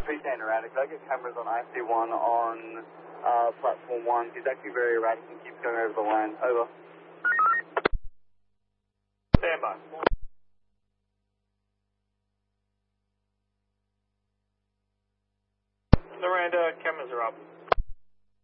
310 erratic. I get cameras on IC1 on platform 1. He's actually very erratic and keeps going over the line. Over. Stand by. Miranda, cameras are up.